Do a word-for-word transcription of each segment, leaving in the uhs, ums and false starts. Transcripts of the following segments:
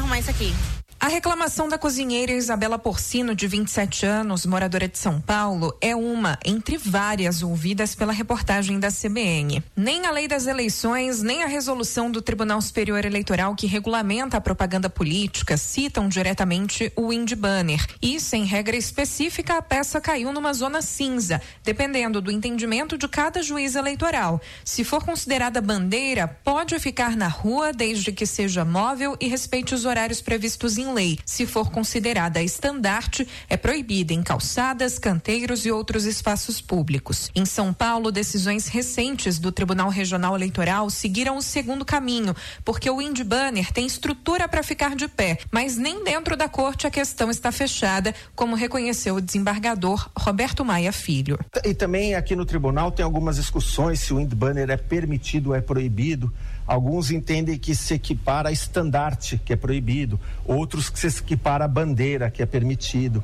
arrumar isso aqui. A reclamação da cozinheira Isabela Porcino, de vinte e sete anos, moradora de São Paulo, é uma entre várias ouvidas pela reportagem da C B N. Nem a lei das eleições, nem a resolução do Tribunal Superior Eleitoral que regulamenta a propaganda política citam diretamente o Windy Banner. E, sem regra específica, a peça caiu numa zona cinza, dependendo do entendimento de cada juiz eleitoral. Se for considerada bandeira, pode ficar na rua desde que seja móvel e respeite os horários previstos em lei. Se for considerada estandarte, é proibida em calçadas, canteiros e outros espaços públicos. Em São Paulo, decisões recentes do Tribunal Regional Eleitoral seguiram o segundo caminho, porque o Windy Banner tem estrutura para ficar de pé, mas nem dentro da corte a questão está fechada, como reconheceu o desembargador Roberto Maia Filho. E também aqui no tribunal tem algumas discussões se o Windy Banner é permitido ou é proibido. Alguns entendem que se equipara a estandarte, que é proibido, outros que se equipara a bandeira, que é permitido.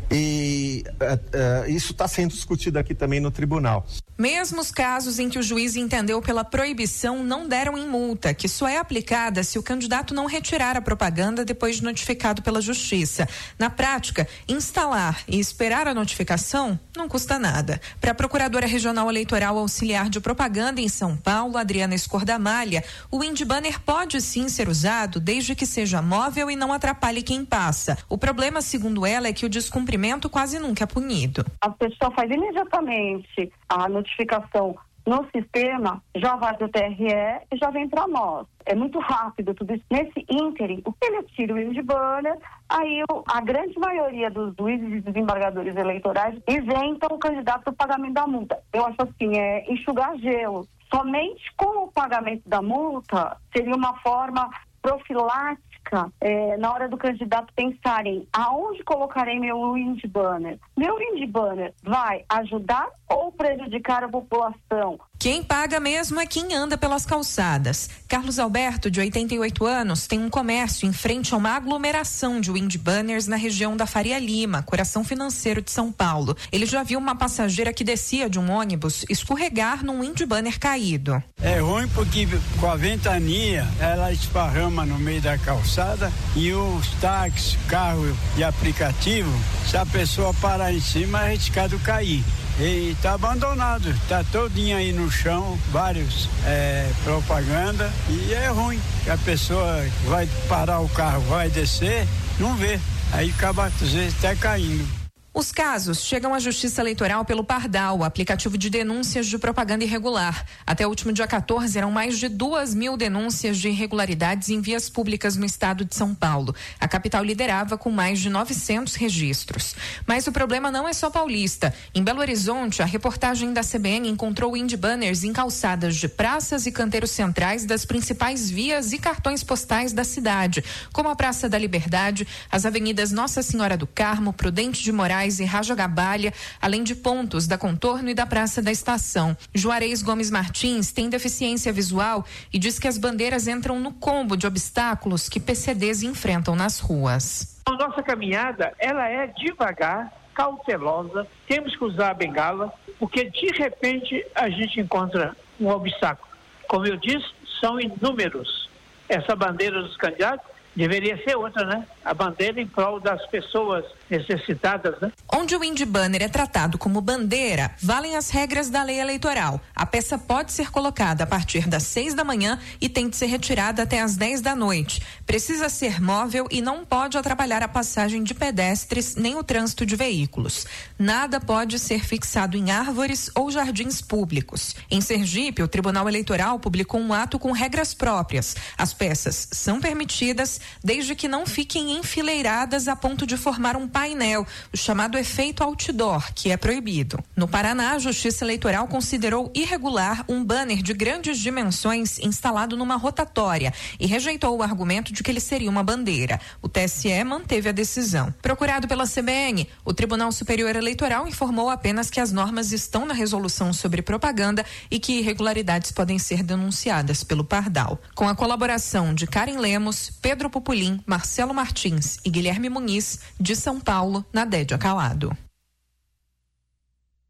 E uh, uh, isso está sendo discutido aqui também no tribunal. Mesmo os casos em que o juiz entendeu pela proibição não deram em multa, que só é aplicada se o candidato não retirar a propaganda depois de notificado pela Justiça. Na prática, instalar e esperar a notificação não custa nada. Para a Procuradora Regional Eleitoral Auxiliar de Propaganda em São Paulo, Adriana Escordamalha, o Windy Banner pode sim ser usado desde que seja móvel e não atrapalhe quem passa. O problema, segundo ela, é que o descumprimento quase nunca é punido. A pessoa faz imediatamente a notificação no sistema, já vai do T R E e já vem para nós. É muito rápido tudo isso. Nesse ínterim, o que ele tira o Windy Banner, aí o, a grande maioria dos juízes e desembargadores eleitorais isentam o candidato do pagamento da multa. Eu acho assim, é enxugar gelo. Somente com o pagamento da multa seria uma forma profilática é, na hora do candidato pensarem aonde colocarei meu Windy Banner. Meu Windy Banner vai ajudar ou prejudicar a população? Quem paga mesmo é quem anda pelas calçadas. Carlos Alberto, de oitenta e oito anos, tem um comércio em frente a uma aglomeração de Windy Banners na região da Faria Lima, coração financeiro de São Paulo. Ele já viu uma passageira que descia de um ônibus escorregar num Windy Banner caído. É ruim porque com a ventania ela esparrama no meio da calçada e os táxis, carro e aplicativo, se a pessoa parar em cima é arriscado cair. E tá abandonado, tá todinho aí no chão, vários é, propaganda, e é ruim. A pessoa vai parar o carro, vai descer, não vê, aí acaba às vezes até caindo. Os casos chegam à Justiça Eleitoral pelo Pardal, aplicativo de denúncias de propaganda irregular. Até o último dia quatorze, eram mais de duas mil denúncias de irregularidades em vias públicas no estado de São Paulo. A capital liderava com mais de novecentos registros. Mas o problema não é só paulista. Em Belo Horizonte, a reportagem da C B N encontrou Windy Banners em calçadas de praças e canteiros centrais das principais vias e cartões postais da cidade, como a Praça da Liberdade, as avenidas Nossa Senhora do Carmo, Prudente de Moraes e Raja Gabalha, além de pontos da Contorno e da Praça da Estação. Juarez Gomes Martins tem deficiência visual e diz que as bandeiras entram no combo de obstáculos que P C Ds enfrentam nas ruas. A nossa caminhada, ela é devagar, cautelosa, temos que usar a bengala, porque de repente a gente encontra um obstáculo. Como eu disse, são inúmeros. Essa bandeira dos candidatos deveria ser outra, né? A bandeira em prol das pessoas necessitadas, né? Onde o Windy Banner é tratado como bandeira, valem as regras da lei eleitoral. A peça pode ser colocada a partir das seis da manhã e tem de ser retirada até as dez da noite. Precisa ser móvel e não pode atrapalhar a passagem de pedestres nem o trânsito de veículos. Nada pode ser fixado em árvores ou jardins públicos. Em Sergipe, o Tribunal Eleitoral publicou um ato com regras próprias. As peças são permitidas desde que não fiquem enfileiradas a ponto de formar um painel, o chamado efeito outdoor, que é proibido. No Paraná, a Justiça Eleitoral considerou irregular um banner de grandes dimensões instalado numa rotatória e rejeitou o argumento de que ele seria uma bandeira. O T S E manteve a decisão. Procurado pela C B N, o Tribunal Superior Eleitoral informou apenas que as normas estão na resolução sobre propaganda e que irregularidades podem ser denunciadas pelo Pardal. Com a colaboração de Karen Lemos, Pedro Pupulim, Marcelo Martins e Guilherme Muniz, de São Paulo, na Dédia Calado.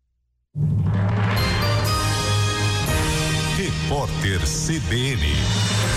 Repórter C B N.